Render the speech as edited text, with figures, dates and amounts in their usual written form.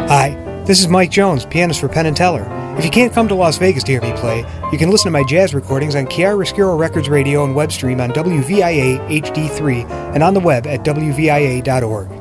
Hi, this is Mike Jones, pianist for Penn & Teller. If you can't come to Las Vegas to hear me play, you can listen to my jazz recordings on Chiaroscuro Records Radio and web stream on WVIA HD3 and on the web at WVIA.org.